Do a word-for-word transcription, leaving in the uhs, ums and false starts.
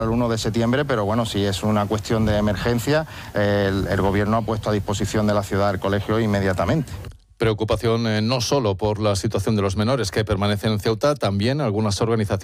el uno de septiembre, pero bueno, si es una cuestión de emergencia, el, el Gobierno ha puesto a disposición de la ciudad el colegio inmediatamente. Preocupación eh, no solo por la situación de los menores que permanecen en Ceuta, también algunas organizaciones